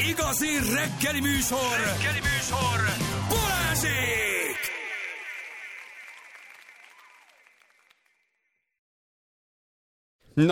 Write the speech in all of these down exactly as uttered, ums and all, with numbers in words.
igazi reggeli műsor, reggeli műsor, Balázsék! Na,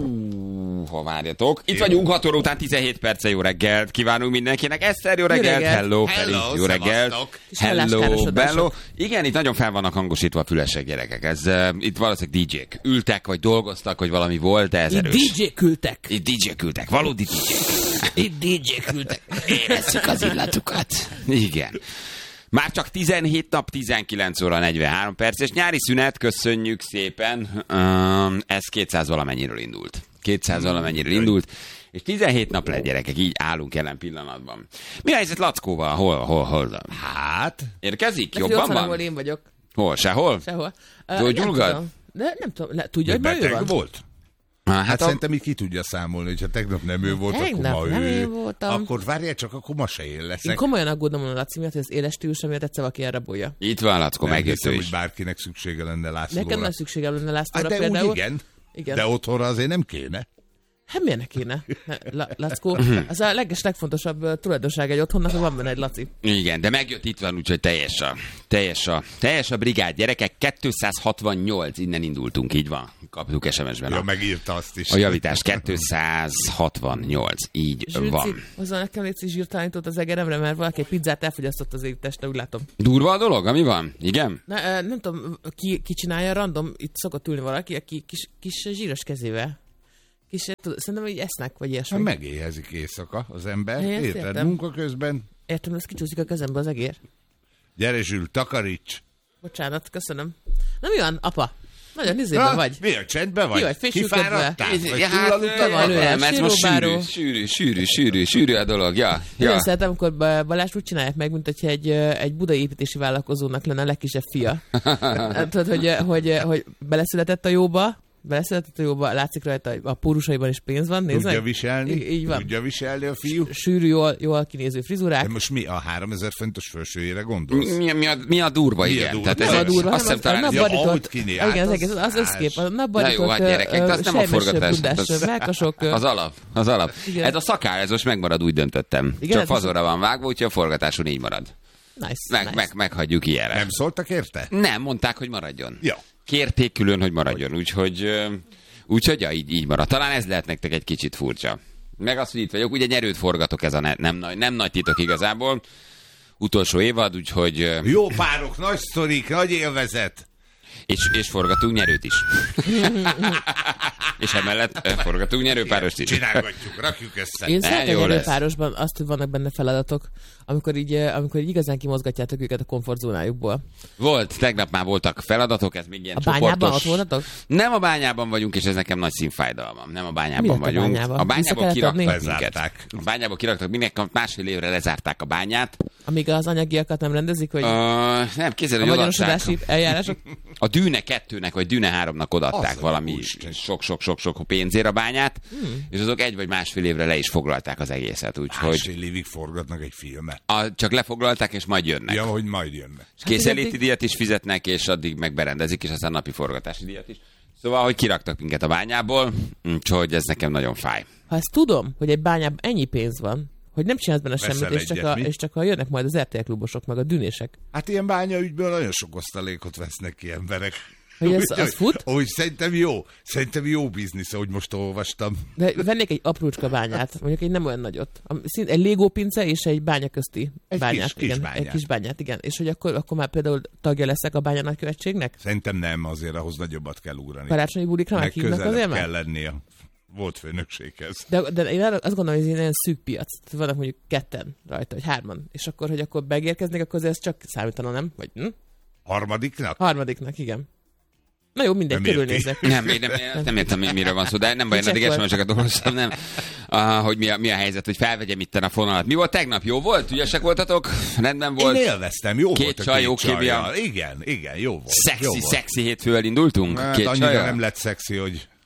ú, ha várjatok. Itt vagyunk hat óra után tizenhét perce, jó reggelt. Kívánunk mindenkinek. Eszter, jó reggelt. reggelt. Hello, Feri, jó reggelt. Hello, bello. Igen, itt nagyon fel vannak hangosítva a fülesek, gyerekek. Ez, uh, itt valószínűleg dé jék ültek, vagy dolgoztak, vagy valami volt, de ez itt erős. dé jék ültek. Itt dé jék ültek, valódi dé jék. Itt dé jék ültek. Érezzük az illatukat. Igen. Már csak tizenhét nap, tizenkilenc óra negyvenhárom perc, és nyári szünet, köszönjük szépen. Um, ez kétszáz valamennyiről indult. kétszáz valamennyiről indult, és tizenhét nap lett, gyerekek, így állunk jelen pillanatban. Mi a helyzet Lackóval? Hol, hol, hol? Hát? Érkezik? Jobban Jobban van? Ahol én vagyok. Hol? Sehol? Sehol. Tudod, gyulgad? De nem tudom, le, tudja, hogy ma ő van? volt? Hát, Hát a... szerintem így ki tudja számolni, hogyha tegnap nem ő volt, Tegnap akkor ma nem ő. én voltam. Akkor várjál csak, akkor ma se én Én leszek. komolyan aggódom a Laci miatt, hogy az éles stílusa miatt egyszer valaki elrabolja. Itt van, Lackó, Nem megjött hiszem, ő hogy is. bárkinek szüksége lenne Lászlóra. Nekem nem szükségem lenne Lászlóra Hát de például. úgy igen. Igen. De otthonra azért nem kéne. Hát miért ne kéne? La, Lackó, az a leges, legfontosabb uh, tulajdonság egy otthonnak, hogy van benne egy Laci. Igen, de megjött, itt van, úgyhogy teljes a, teljes a, teljes a brigád, gyerekek, kétszázhatvannyolc, innen indultunk, így van, kaptuk es em es-ben Ja, a, megírta azt is. a javítást, kétszázhatvannyolc, így Zsülci, van. hozzá nekem légy zsírtalanított az egeremre, mert valaki egy pizzát elfogyasztott az évtestre, úgy látom. Durva a dolog, ami van? Igen? Ne, uh, nem tudom, ki, ki csinálja random, itt szokott ülni valaki, aki kis, kis zsíros kezével. Kis, tud, szerintem, hogy esznek, vagy ilyesmi. Hát megéhezik éjszaka az ember. Én ezt Érted? értem. Munka közben. Értem, ez kicsúszik a kezembe az egér. Gyere Zsül, takaríts. Bocsánat, köszönöm. Na mi van, apa? Nagyon izében vagy. Mi a csendben vagy? Ki vagy, fésülködve? Kifáradtál? Ez- Vagy ja, hát, túlaludtál? van előre. nem, ez most sűrű, Síróbáró. sűrű, sűrű, sűrű, sűrű a dolog, ja. Nagyon ja. szeretem, amikor Ba- Balázs úgy csinálják meg, mint hogyha egy, ö, egy budai építési vállalkozónak lenne a legkisebb fia. Tudod, hogy, hogy, hogy beleszületett a jóba, beleszületett a jóba, látszik rajta, a pórusaiban is pénz van, nézd Tudja meg. viselni? Így, így van. Tudja viselni a fiú? Sűrű, jól, jól kinéző frizurák. De most mi a háromezer fontos felsőjére gondolsz? Mi, mi, a, mi a durva, Mi a igen. durva? Tehát Nem ez a durva, azt hiszem talán... a Ja, napbarított, ahogy kinéz, hát igen, az, az egész, az összkép, a Na napbarított, jó, hát gyerekek, de az nem a forgatás. Az, Mákasok. az alap, az alap. Igen. Ez a szakál, ez most megmarad, úgy döntöttem. Igen, Csak ez fazorra van vágva, úgyhogy a forgatáson így marad. Nice, Meg, nice. meg, meghagyjuk ilyenre. Nem szóltak érte? Nem, mondták, hogy maradjon. Ja. Kérték külön, hogy maradjon, úgyhogy, ö, úgyhogy ja, így, így marad. Talán ez lehet nektek egy kicsit furcsa. Meg azt, hogy itt vagyok, ugye nyerőt forgatok, ez a ne, nem, nagy, nem nagy titok igazából. Utolsó évad, úgyhogy... ö, Jó párok, nagy sztorik, nagy élvezet. És, és forgatunk nyerőt is. És emellett ö, forgatunk nyerőpárost is. Csinálgatjuk, rakjuk össze. Én Ne, szeretem jó egy lesz. párosban azt, hogy vannak benne feladatok, amikor így, eh, amikor így igazán kimozgatjátok őket a komfortzónájukból. Volt, tegnap már voltak feladatok, ez még ilyen A bányában csoportos... ott voltatok? Nem a bányában vagyunk, és ez nekem nagy színfájdalmam. Nem a Mi bányában lett a vagyunk. bányában? A bányából Vissza kellett kiraktak adni? minket. Bezárták. A bányából kiraktak minket, másfél évre lezárták a bányát. Amíg az anyagiakat nem rendezik, hogy Uh, nem, képzeld, a hogy odaadták. magyarosodási eljárások. A Dűne kettőnek, vagy Dűne háromnak odaadták Az valami a Isten. sok-sok-sok pénzért a bányát, hmm. és azok egy vagy másfél évre le is foglalták az egészet, úgyhogy Másfél évig forgatnak egy filmet. a, csak lefoglalták, és majd jönnek. Ja, hogy majd jönnek. És készenléti addig- díjat is fizetnek, és addig meg berendezik, és aztán napi forgatási díjat is. Szóval, hogy kiraktak minket a bányából, úgyhogy ez nekem nagyon fáj. Ha ezt tudom, hogy egy bányában ennyi pénz van, hogy nem csinálsz benne Veszel semmit, és csak, egyet, a, mi? és csak a jönnek majd az er té el klubosok, meg a dűnések. Hát ilyen bányaügyből nagyon sok osztalékot vesznek ki emberek. Hogy ez- Úgy, az fut? Úgy szerintem jó. Szerintem jó biznisz, ahogy most olvastam. De vennék egy aprócska bányát, mondjuk egy nem olyan nagyot. A- szín- Egy légópince és egy bánya közti Egy bányát. kis- kis igen, bányát. Egy kis bányát, igen. És hogy akkor, akkor már például tagja leszek a bánya nagykövetségnek? Szerintem nem, azért ahhoz nagyobbat kell ugrani. Karácsonyi bulikra Meg meghívnak közelebb azért kell már? lennie. Volt főnökséghez. De, de én arra azt gondolom, hogy ez egy ilyen szűk piac. Tehát vannak mondjuk ketten rajta, vagy hárman. És akkor, hogy akkor megérkeznék, akkor ez csak számítana, nem? Vagy hm? Harmadiknak? Harmadiknak, igen. Na jó, mindegy, Nem érti. körülnézek. Nem, én nem, én nem értem, mi- miről van szó, de nem baj, én addig Check es em es-eket olvastam, nem. Uh, hogy mi a, mi a helyzet, hogy felvegyem itten a fonalat. Mi volt tegnap? Jó volt? Ügyesek voltatok? Rendben volt? Én élveztem, jó Két volt a csaj, két jó kémia. csajjal. Igen, igen, jó volt. jó Szexi, volt. szexi hétfővel indultunk? Hát Két annyira csajjal? nem lett szexi, hogy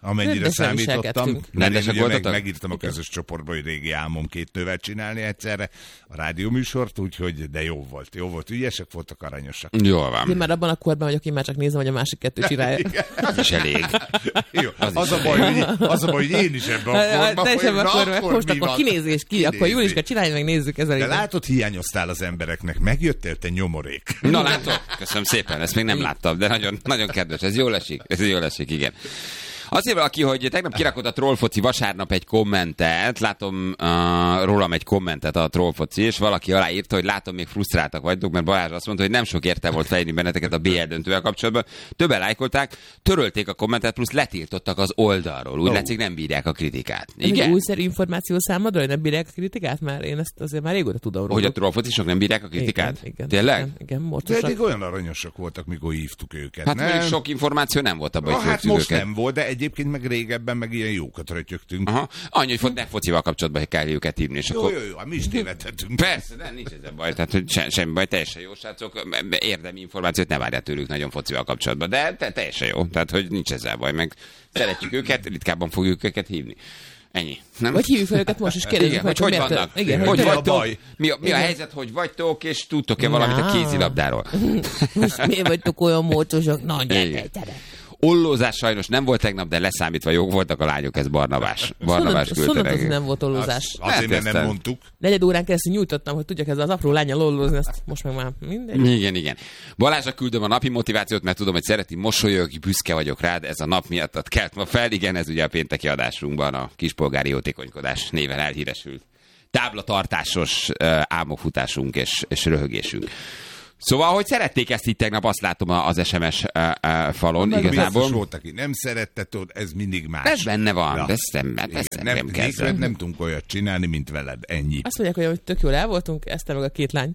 amennyire Rendesen számítottam. viselkedtünk. Mert én Rendesek ugye meg, voltatok? megírtam a közös csoportban, hogy régi álmom két nővel csinálni egyszerre a rádióműsort, úgyhogy de jó volt. Jó volt, ügyesek voltak, aranyosak. Jól Én van. már abban a korban vagyok, én már csak nézem, hogy a másik kettő csinálja. Az is elég. Jó, Az az, is a baj, hogy, az a baj, hogy én is ebben a korban Te sem vagyok, akkor, na, most mi akkor van? kinézés ki, akkor Kinézés. Júliska, csinálj meg, nézzük ezzel. De látod, hiányoztál az embereknek, megjöttél te nyomorék. Na látod? Köszönöm szépen, ezt még nem láttam, de nagyon, nagyon kedves, ez jól esik, ez jól esik, igen. Azt írja valaki, hogy tegnap kirakott a Trollfoci vasárnap egy kommentet, látom uh, rólam egy kommentet a Trollfoci, és valaki aláírta, hogy látom, még frusztráltak vagytok, mert Balázs azt mondta, hogy nem sok értelme volt felírni benneteket a bé el döntővel kapcsolatban. Többen lájkolták, törölték a kommentet, plusz letiltottak az oldalról. Úgy Oh. látszik, nem bírják a kritikát. Ez egy Igen? újszerű információ számodra, hogy nem bírják a kritikát? Már én ezt azért már régóta tudom róla. Hogy a Trollfocisok nem bírják a kritikát? Igen, igen, Tényleg? Igen, igen De mostosak. eddig olyan aranyosak voltak, mikor hívtuk őket. Hát nem? mondjuk sok információ nem volt abban, Ah, hogy hát föltűzőket. most nem volt, de egyébként meg régebben meg ilyen jókat rötyögtünk. Aha. Annyi, hogy font ne focival kapcsolatban, hogy kell őket hívni, és Jó, akkor... jó, jó, hát mi is tévedhetünk. Persze, de nincs ezzel baj, tehát hogy se, semmi baj, teljesen jó, srácok, érdemi információt ne várjál tőlük nagyon focival kapcsolatban, de te, teljesen jó, tehát hogy nincs ezzel baj, meg szeretjük őket, ritkábban fogjuk őket hívni. Ennyi. Nem? Vagy hívjuk fel őket most, és kérdezzük, Igen, hogy hogy hogy miért vannak? tör- Igen, hogy hogy mi a vagytok? baj? Mi a, mi a Igen. helyzet, hogy vagytok, és tudtok-e valamit a Na. kézilabdáról? most miért vagytok olyan mócosok? Na, Igen. gyere, gyere. Ollózás sajnos nem volt tegnap, de leszámítva jók voltak a lányok, ez Barnabás. Barnabás Szóval küldte az nekünk. nem volt ollózás. Azt, azért, mert Hát nem ezt- mondtuk. Negyed órán keresztül nyújtottam, hogy tudjak ezzel az apró lányal ollózni, ezt most meg már mindegy. Igen, igen. Balázsra küldöm a napi motivációt, mert tudom, hogy szereti, mosolyog, büszke vagyok rád, ez a nap miatt kelt ma fel. Igen, ez ugye a pénteki adásunkban a kispolgári jótékonykodás néven elhíresült táblatartásos uh, álmokfutásunk és, és röhögésünk. Szóval, hogy szerették ezt itt tegnap, azt látom az es em es uh, uh, falon Meg biztos igazából. volt, aki nem szerette, tudod, ez mindig más. Ez benne van, Ja. de ezt nem, ezt Igen, nem, nem, nem nem, kezdem. nem tudunk olyat csinálni, mint veled. Ennyi. Azt mondják, hogy tök jól el voltunk, ezt meg a két lány.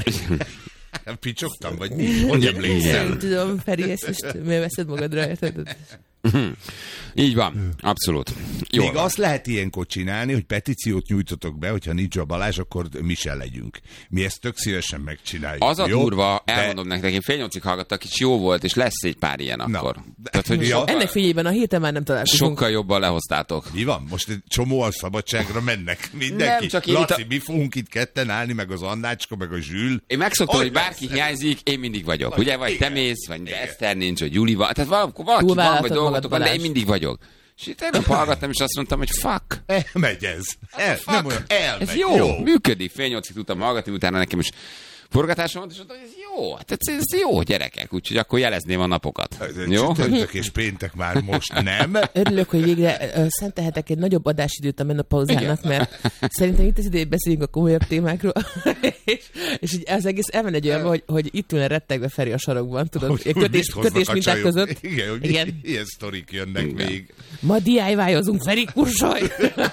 Picsogtam, vagy mi? Hogy emlékszel? Nem tudom, Feri, ezt most miért veszed magadra? Érted? Így van, abszolút. Jó. Még azt lehet ilyenkor csinálni, hogy petíciót nyújtotok be, hogyha nincs a Balázs, akkor mi se legyünk. Mi ezt tök szívesen megcsináljuk. Az a jó? durva, De- elmondom nektek, én fél nyolcig hallgattak, és jó volt, és lesz egy pár ilyen Na, akkor. de- Tehát, hogy Ja. sokkal, Ennek fényében a héten már nem találkozunk. sokkal jobban lehoztátok. Mi van? Most egy csomóan szabadságra mennek mindenki. Nem, csak én Laci, itt a- mi fogunk itt ketten állni, meg az Annácska, meg a Zsül. Én megszoktam, Hogy hogy bárki lesz? hiányzik, én mindig vagyok. Vagy- Ugye, vagy te igen. mész, vagy Igen. Eszter nincs, vagy Juli van. Tehát valaki, valaki van, vagy Túlvállaltad dolgotok van, magad, de én Balázs. mindig vagyok. És itt tegnap hallgattam, és azt mondtam, hogy fuck. Elmegy ez. El, nem olyan, elmegy. Ez jó, jó. Működik. Fél nyolcig tudtam hallgatni, utána nekem is forgatásom volt, és mondtam, hogy ez jó. Hát ez, ez jó, gyerekek. Úgyhogy akkor jelezném a napokat. Ez egy Jó? Csütörtök és péntek már most nem. Örülök, hogy végre ö, szentelhetek egy nagyobb adásidőt a menopauzának, mert szerintem itt az idején beszéljünk a komolyabb témákról. és, és így az egész elmen egy olyan, hogy, hogy itt ülne rettegve Feri a sarokban, tudod, Hogy- ilyen hogy kötés, mit hoznak kötés a minták csajok. között. Igen, hogy Igen. ilyen sztorik jönnek Igen. még. Ma dé i vaj-ozunk, Feri, kussolj!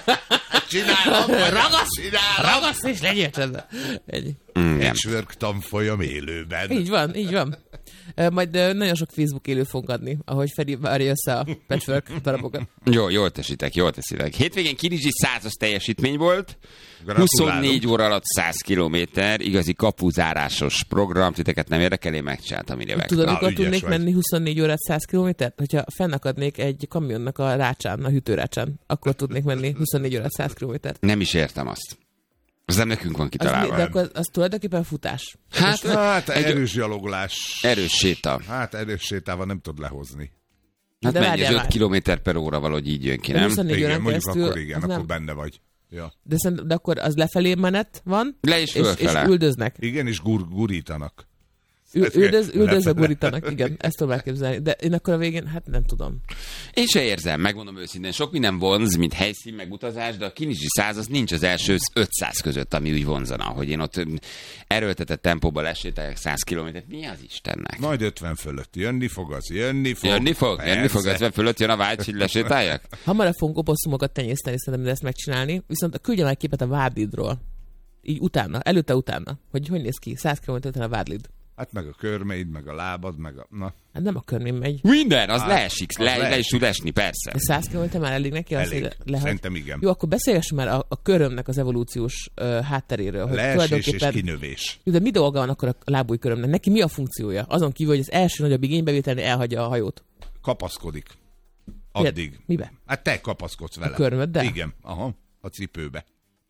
Csinálom, vagy Ragasz! csinálom. Ragasz és legyél csendben. Ennyi. Igen. Patchwork tanfolyam élőben. Így van, így van. Ö, Majd ö, nagyon sok Facebook élőt fogunk adni, ahogy Feri várja össze a patchwork darabokat. Jó, jól teszitek, jól teszitek. Hétvégén Kinizsi százas teljesítmény volt, Gratulálunk. huszonnégy óra alatt száz kilométer, igazi kapuzárásos program, titeket nem érdekel, én megcsináltam, mire Tudod, megtaláltam. mikor ügyes tudnék vagy. menni huszonnégy órát száz kilométert? Hogyha fennakadnék egy kamionnak a rácsán, a hűtőrácsán, akkor tudnék menni huszonnégy órát száz kilométert. Nem is értem azt. Az nem nekünk van Az, mi- kitalálva. de akkor az, az tulajdonképpen futás. Hát, Hát egy erős gyaloglás. erős séta. Hát erős sétával nem tudod lehozni. Hát De mennyi, várjál az öt már. kilométer per óra valahogy így jön ki, De nem? huszonnégy Igen, órán mondjuk keresztül, akkor igen, az akkor nem, benne vagy. Ja. de, szerintem, de akkor az lefelé menet van, Le és és, és fölfele. üldöznek. Igen, és gur, gurítanak. Ü- Üldöz, üldözve Lefele. gurítanak, igen, ezt tudom elképzelni. De én akkor a végén, hát nem tudom. Én se érzem, megmondom őszintén. Sok minden vonz, mint helyszín, meg utazás, de a Kinizsi száz az nincs az első ötszáz között, ami úgy vonzana, hogy én ott erőltetett tempóban lesétáljak száz kilométert. Mi az Istennek? Majd ötven fölött jönni fog, az jönni fog. Jönni fog? Persze. Jönni fog? ötven fölött jön a vágy, hogy lesétáljak? Hamarabb fogunk oposszumokat tenyészteni, szerintem de ezt megcsinálni, viszont küldjem el egy képet a vádlidról. Így utána, előtte-utána, hogy hogy néz ki, száz kilométer után a vádlid. Hát meg a körmeid, meg a lábad, meg a... Na, Hát nem a körmém megy. Minden, az Hát, leesik, az le, le leesik. is tud esni, persze. De száz kilométer már elég neki? Azt, elég. hogy lehet. Szerintem igen. Jó, akkor beszélgessünk már a, a körömnek az evolúciós uh, hátteréről. Hogy Leesés és tulajdonképpen... kinövés. Jó, de mi dolga van akkor a lábújkörömnek? Neki mi a funkciója? Azon kívül, hogy az első nagyobb igénybevételnél elhagyja a hajót. Kapaszkodik. Addig. Mibe? Hát te kapaszkodsz vele. A körmöddel? Igen, aha, a cipőbe.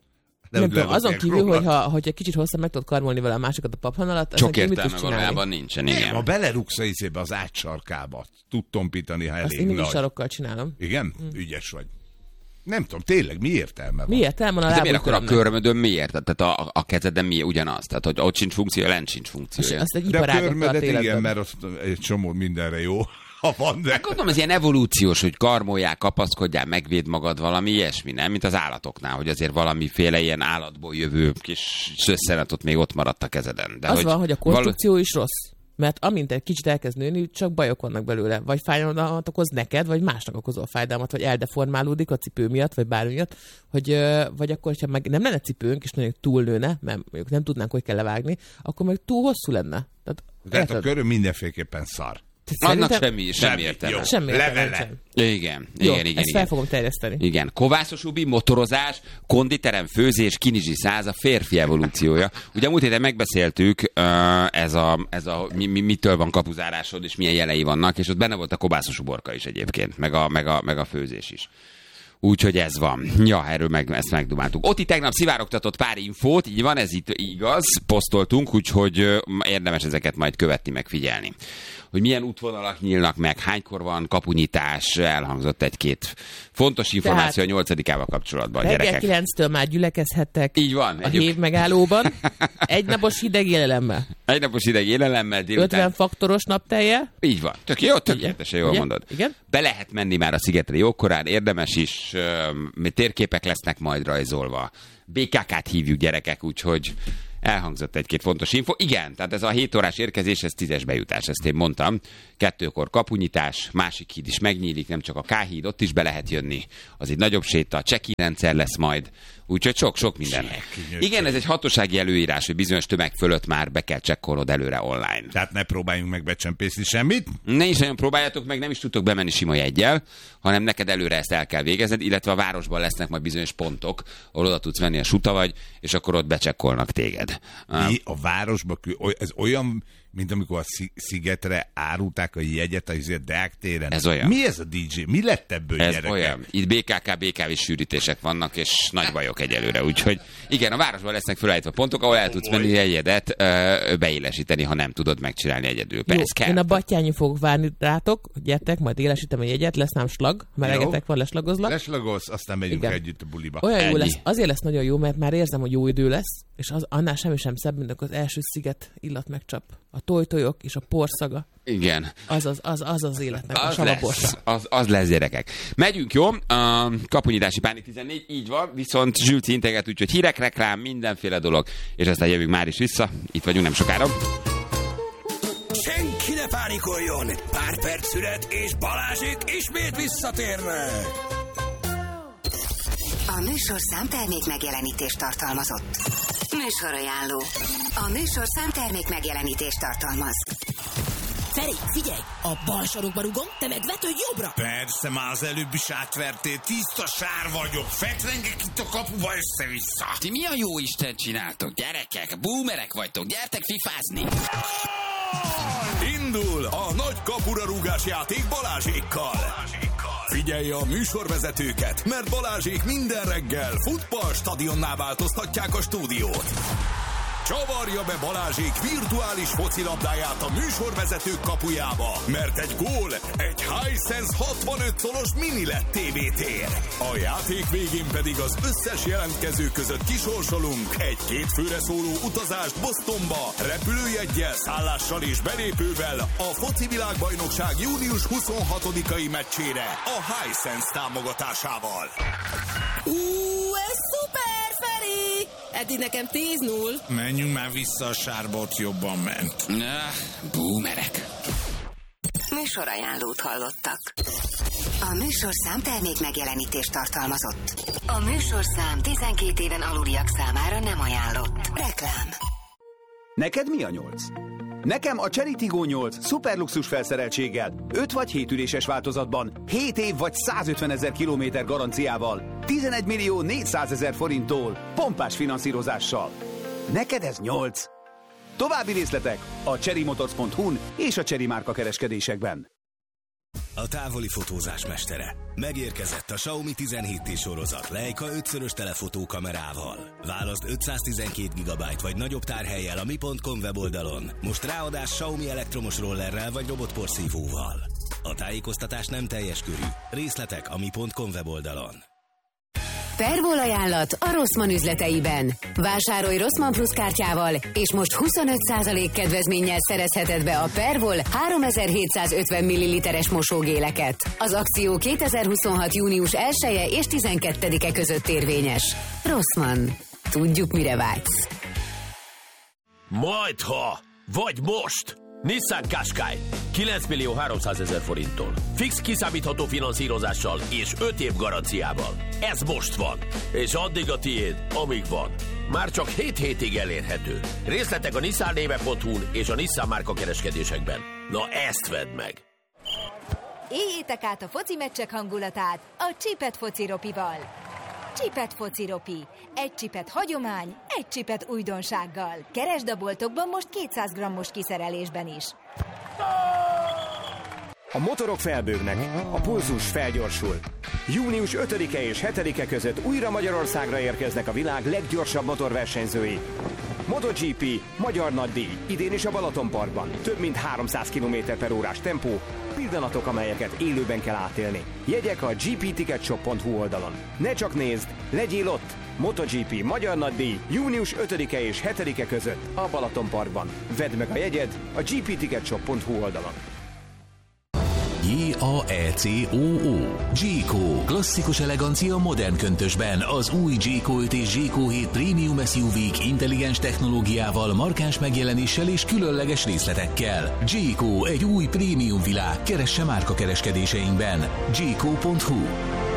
De nem tudom, azon kívül, hogyha, hogyha kicsit hosszabb meg tudod karmolni vele a másikat a paphan alatt, sok értelme valójában nincsen, igen. Ha belerugsz a izébe az átsarkába, tud tompítani, ha elég azt én mindig nagy. sarokkal csinálom. Igen? Hmm. Ügyes vagy. Nem tudom, tényleg, mi értelme van? Mi értelme van a de miért akkor a lábújkörömnek? körmödön miért? Tehát a, a kezeden mi ugyanaz? Tehát, hogy ott sincs funkciója, lent sincs funkciója. Azt egy De a iparágat körmödet tart igen, életben. mert ott egy csomó mindenre jó, ha van, de... Hát gondolom, ez ilyen evolúciós, hogy karmoljál, kapaszkodjál, megvéd magad, valami ilyesmi, nem? Mint az állatoknál, hogy azért valamiféle ilyen állatból jövő kis szösszenet ott még ott maradt a kezeden. De Az hogy van, hogy a konstrukció is rossz. Mert amint egy kicsit elkezd nőni, csak bajok vannak belőle. Vagy fájdalmat okoz neked, vagy másnak okozol fájdalmat, vagy eldeformálódik a cipő miatt, vagy bármi miatt, hogy, ö, vagy akkor, hogyha meg nem lenne cipőnk, és nagyon túlnőne, mert mondjuk nem tudnánk, hogy kell levágni, akkor meg túl hosszú lenne. Tehát, Tehát a köröm mindenféleképpen szar. Annak semmi, semmi értelme. Semmi értelme Levele. nincsen. Igen, Jó, igen, igen. ezt igen. fel fogom terjeszteni. Igen, kovászos ubi, motorozás, konditerem, főzés, kinizsi száz, a férfi evolúciója. Ugye a múlt héten megbeszéltük, ez a, ez a mi, mi, mitől van kapuzárásod, és milyen jelei vannak, és ott benne volt a kovászos uborka is egyébként, meg a, meg a, meg a főzés is. Úgyhogy ez van. Ja, erről meg, ezt megdumáltuk. Oti tegnap szivárogtatott pár infót, így van, ez itt igaz, posztoltunk, úgyhogy ö, érdemes ezeket majd követni, meg figyelni. Hogy milyen útvonalak nyílnak meg, hánykor van kapunyitás, elhangzott egy-két fontos információ Tehát a nyolcadikával kapcsolatban, reggel gyerekek. kilenctől már gyülekezhettek Így van. a Egyébként. hév megállóban, egynapos hideg élelemmel, Egy napos ideg élelemmel, délután. ötven faktoros naptelje. Így van. Tök jó, tökéletesen jól Ugye? mondod. Igen? Be lehet menni már a szigetre jókorán, érdemes is, ö, térképek lesznek majd rajzolva. bé ká ká-t hívjuk, gyerekek, úgyhogy elhangzott egy-két fontos info. Igen, tehát ez a hét órás érkezés, ez tízes bejutás, ezt én mondtam. Kettőkor kapunyitás, másik híd is megnyílik, nem csak a K-híd, ott is be lehet jönni. Az egy nagyobb séta, check-in rendszer lesz majd. Úgyhogy sok-sok minden. Igen, ez egy hatósági előírás, hogy bizonyos tömeg fölött már be kell csekkolnod előre online. Tehát ne próbáljunk meg becsempészni semmit. Ne is nagyon próbáljátok meg, nem is tudtok bemenni sima jeggyel, hanem neked előre ezt el kell végezned, illetve a városban lesznek majd bizonyos pontok, ahol oda tudsz menni a suta vagy, és akkor ott becsekkolnak téged. Mi a városba, kül- ez olyan, mint amikor a szi- szigetre árulták a jegyet a Deák téren. Ez olyan. Mi ez a dé dzsé? Mi lett ebből, Ez gyerekek? olyan. Itt bé ká ká, bé ká vé sűrítések vannak, és nagy bajok egyelőre. Úgyhogy igen, a városban lesznek felállítva pontok, ahol el tudsz menni jegyedet ö, beélesíteni, ha nem tudod megcsinálni egyedül. Jó, Ez kell. én a Battyányi fogok várni rátok, gyertek, majd élesítem a jegyet, lesz nám slag, melegetek van, leslagozlak. Leslagolsz, aztán megyünk Igen. együtt a buliba. Olyan jó Ennyi. lesz, azért lesz nagyon jó, mert már érzem, hogy jó idő lesz, és az, annál semmi sem szebb, mint akkor az első sziget illat megcsap. A tojtojok és a porszaga, Igen. az az, az, az, az életnek a Az savaborsa. lesz, az, az lesz, gyerekek. Megyünk, jó? A kapunyítási pánik tizennégy, így van, viszont Zsülci integet, úgyhogy hírek, reklám, mindenféle dolog, és aztán jövünk már is vissza. Itt vagyunk nem sokára. Senki ne pánikoljon! Pár perc szünet, és Balázsék ismét visszatérnek! A műsorszám termék megjelenítést tartalmazott. Műsorajánló. A műsorszám termék megjelenítést tartalmaz. Feri, figyelj! A bal sarokba rugom, te meg vetődj jobbra! Persze, már az előbb is átvertél, tiszta sár vagyok, fetrengek itt a kapuba össze-vissza. Ti mi a jó Isten csináltok, gyerekek? Boomerek vagytok, gyertek fifázni! Indul a nagy kapura rúgás játék Balázsékkal. Figyelj a műsorvezetőket, mert Balázsék minden reggel futballstadionná változtatják a stúdiót. Csavarja be Balázsék virtuális focilabdáját a műsorvezetők kapujába, mert egy gól egy Hisense hatvanöt szoros mini led té vé tér. A játék végén pedig az összes jelentkező között kisorsolunk egy két főre szóló utazást Bostonba, repülőjeggyel, szállással és belépővel a foci világbajnokság június huszonhatodikai meccsére a Hisense támogatásával. Ú, ez szuper, Feri! Eddig nekem tíz null. Menjünk már vissza a sárba, ott jobban ment. Ah, boomerek. Műsorajánlót hallottak. A műsorszám termék megjelenítést tartalmazott. A műsorszám tizenkét éven aluliak számára nem ajánlott. Reklám. Neked mi a nyolc? Nekem a Chery Tiggo nyolc szuperluxus felszereltséggel, öt vagy hét üléses változatban, hét év vagy százötvenezer kilométer garanciával, tizenegy millió négyszázezer forinttól, pompás finanszírozással. Neked ez nyolc. További részletek a cherry motors pont hu-n és a Chery márka kereskedésekben. a távoli fotózás mestere. Megérkezett a Xiaomi tizenhét té sorozat Leica ötszörös telefotó kamerával. Válaszd ötszáztizenkét gigabyte vagy nagyobb tárhellyel a mi pont com weboldalon. Most ráadás Xiaomi elektromos rollerrel vagy robotporszívóval. A tájékoztatás nem teljes körű. Részletek a mi pont com weboldalon. Pervol ajánlat a Rossmann üzleteiben. Vásárolj Rossmann Plus kártyával, és most huszonöt százalék kedvezménnyel szerezheted be a Pervol háromezer-hétszázötven milliliteres mosógéleket. Az akció kétezer-huszonhat június elseje és tizenkettedike között érvényes. Rossmann. Tudjuk, mire vágysz. Majdha, vagy most! Nissan Qashqai kilenc millió háromszázezer forinttól. Fix kiszámítható finanszírozással és öt év garanciával. Ez most van, és addig a tiéd, amíg van. Már csak hét hétig elérhető. Részletek a nissan néve pont hu-n és a Nissan márka kereskedésekben. Na ezt vedd meg! Éljétek át a foci meccsek hangulatát a Csipet Foci Ropival. Csipet Foci Ropi. Egy csipet hagyomány, egy csipet újdonsággal. Keresd a boltokban most kétszáz grammos kiszerelésben is. A motorok felbőgnek, a pulzus felgyorsul. június ötödike és hetedike között újra Magyarországra érkeznek a világ leggyorsabb motorversenyzői. MotoGP, magyar nagydíj, idén is a Balatonparkban. Több mint háromszáz kilométer per órás tempó, pillanatok, amelyeket élőben kell átélni. Jegyek a gé pé ticket shop pont hu oldalon. Ne csak nézd, legyél ott! MotoGP, magyar nagydíj, június ötödike és hetedike között a Balatonparkban. Vedd meg a jegyed a gé pé ticket shop pont hu oldalon. J A E C O O Jayco. Klasszikus elegancia modern köntösben. Az új Jayco öt és Jayco hét Premium es u vé-k intelligens technológiával, markáns megjelenéssel és különleges részletekkel. Jayco, egy új prémium világ. Keresse márka kereskedéseinkben. Jayco pont hu.